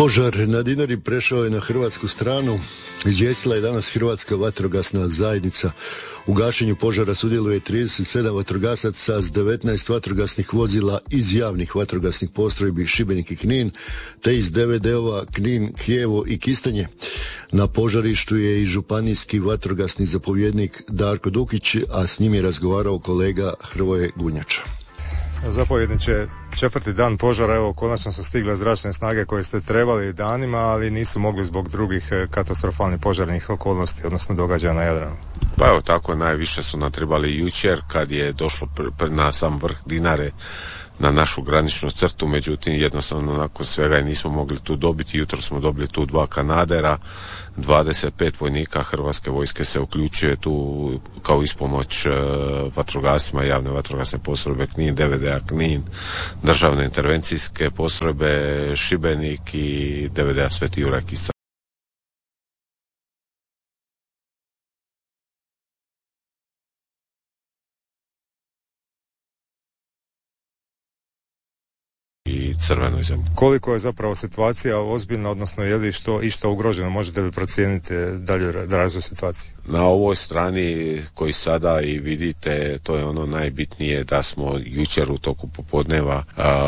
Požar na Dinari prešao je na hrvatsku stranu. Izvijestila je danas Hrvatska vatrogasna zajednica. U gašenju požara sudjeluje 37 vatrogasaca s 19 vatrogasnih vozila iz javnih vatrogasnih postrojbi Šibenik i Knin, te iz DVD-ova Knin, Kijevo i Kistanje. Na požarištu je i županijski vatrogasni zapovjednik Darko Dukić, a s njim je razgovarao kolega Hrvoje Gunjač. Zapovjedniče, 4. dan požara, evo konačno su stigle zračne snage koje ste trebali danima, ali nisu mogli zbog drugih katastrofalnih požarnih okolnosti, odnosno događaja na Jadranu. Pa evo tako, najviše su nam trebali jučer kad je došlo na sam vrh Dinare, na našu graničnu crtu, međutim jednostavno nakon svega i nismo mogli tu dobiti. Jutro smo dobili tu 2 kanadera, 25 vojnika Hrvatske vojske se uključuje tu kao ispomoć vatrogasima, javne vatrogasne postrojbe Knin, DVD-a Knin, državne intervencijske postrojbe Šibenik i DVD-a Sveti Juraj Kista. I Crvenoj zemlji. Koliko je zapravo situacija ozbiljna, odnosno je li što ugroženo? Možete li procijeniti dalje razvoj situacije? Na ovoj strani koji sada i vidite, to je ono najbitnije, da smo jučer u toku popodneva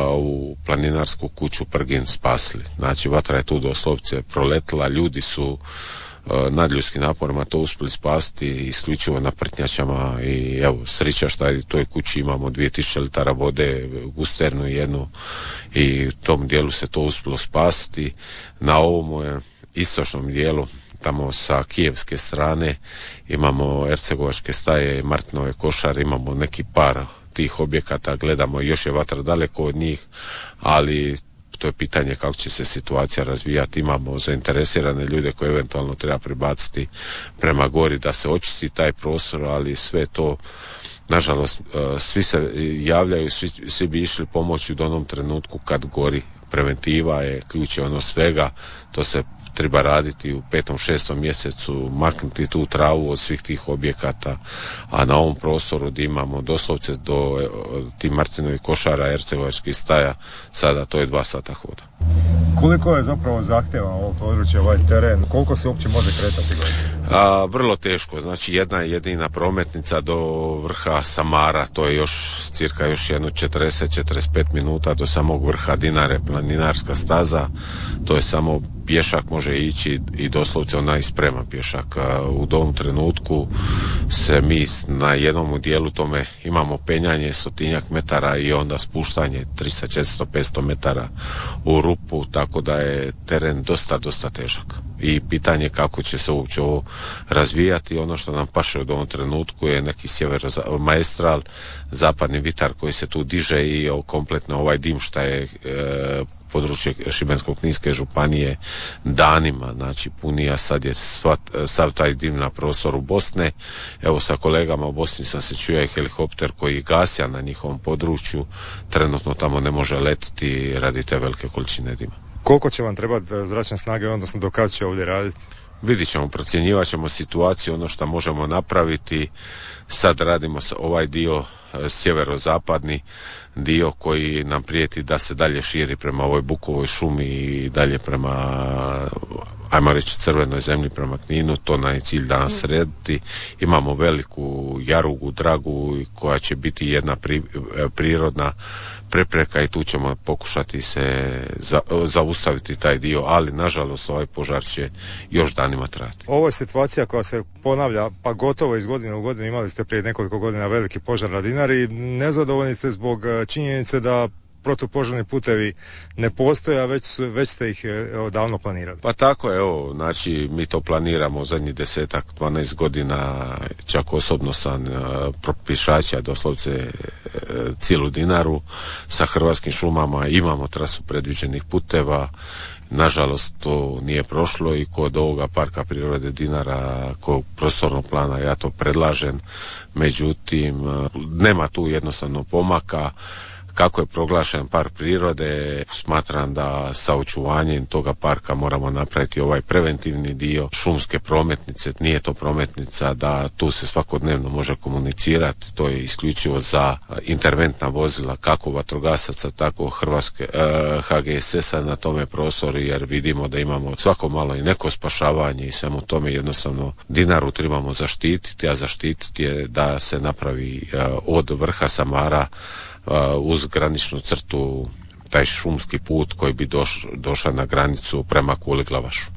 u planinarsku kuću Prgin spasili. Znači vatra je tu doslovce proletila, ljudi su nadljudskim naporima to uspjeli spasiti isključivo na prtnjačama i evo sreća šta u toj kući imamo 2000 litara vode, gusternu jednu i u tom dijelu se to uspjelo spasiti. Na ovom istočnom dijelu, tamo sa kijevske strane, imamo Ercegovačke staje, Martinove Košare, imamo neki par tih objekata, gledamo, još je vatra daleko od njih, ali to je pitanje kako će se situacija razvijati. Imamo zainteresirane ljude koje eventualno treba prebaciti prema gori da se očisti taj prostor, ali sve to, nažalost, svi se javljaju, svi bi išli pomoći u onom trenutku kad gori. Preventiva je ključ je ono svega, to se treba raditi u 5. 6. mjesecu, maknuti tu travu od svih tih objekata, a na ovom prostoru gdje imamo doslovce do tih Martinovih Košara, Ercegovačkih staja, sada to je 2 sata hoda. Koliko je zapravo zahtjeva ovo područje, ovaj teren, koliko se uopće može kretati? Vrlo teško, znači jedna jedina prometnica do vrha Samara, to je još cirka jedno 40-45 minuta do samog vrha Dinare, planinarska staza, to je samo pješak može ići i doslovce onaj spreman pješak. U ovom trenutku se mi na jednom dijelu tome imamo penjanje 100 metara i onda spuštanje 300, 400, 500 metara u rupu, tako da je teren dosta težak. I pitanje kako će se uopće ovo razvijati. Ono što nam paše u ovom trenutku je neki maestral, zapadni vitar koji se tu diže i kompletno ovaj dim šta je područje Šibensko-kninske županije danima, znači punija, sad je sav taj dim na prostoru Bosne. Evo sa kolegama u Bosni sam se čuo i helikopter koji gasja na njihovom području, trenutno tamo ne može letiti radi te velike količine dima. Koliko će vam trebati zračne snage, odnosno do kad će ovdje raditi? Vidit ćemo, procjenjivat ćemo situaciju, ono što možemo napraviti. Sad radimo ovaj dio sjeverozapadni dio koji nam prijeti da se dalje širi prema ovoj Bukovoj šumi i dalje prema, ajmo reći, Crvenoj zemlji, prema Kninu. To nam je cilj danas srediti. Imamo veliku Jarugu, Dragu koja će biti jedna prirodna prepreka i tu ćemo pokušati se zaustaviti taj dio, ali nažalost ovaj požar će još danima trajati. Ovo je situacija koja se ponavlja pa gotovo iz godine u godinu. Imali ste prije nekoliko godina veliki požar na Dinari. Nezadovoljni ste zbog činjenice da protupožarni putevi ne postoje, a već ste ih davno planirali. Pa tako je, evo, znači mi to planiramo zadnjih 10-12 godina, čak osobno sam propišača doslovce cijelu Dinaru sa Hrvatskim šumama, imamo trasu predviđenih puteva. Nažalost to nije prošlo i kod ovoga parka prirode Dinara, kod prostornog plana ja to predlažem, međutim nema tu jednostavno pomaka. kako je proglašen park prirode, smatram da sa očuvanjem toga parka moramo napraviti ovaj preventivni dio šumske prometnice. Nije to prometnica da tu se svakodnevno može komunicirati, to je isključivo za interventna vozila kako vatrogasaca, tako HGSS-a na tome prostoru, jer vidimo da imamo svako malo i neko spašavanje i svemu tome jednostavno Dinaru trebamo zaštititi, a zaštititi je da se napravi od vrha Samara uz graničnu crtu taj šumski put koji bi došao na granicu prema Kuli Glavašu.